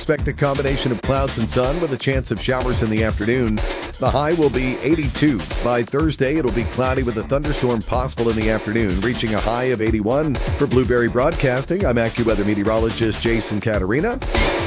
expect a combination of clouds and sun with a chance of showers in the afternoon. The high will be 82. By Thursday, it'll be cloudy with a thunderstorm possible in the afternoon, reaching a high of 81. For Blueberry Broadcasting, I'm AccuWeather meteorologist Jason Caterina.